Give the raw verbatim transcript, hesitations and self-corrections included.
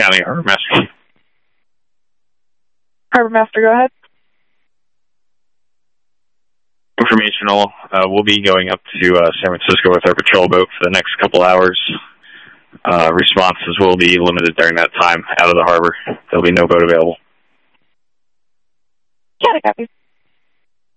County Harbor Master. Harbor Master, go ahead. Informational. Uh, we'll be going up to uh, San Francisco with our patrol boat for the next couple hours. Uh, responses will be limited during that time out of the harbor. There'll be no boat available. Got it, copy.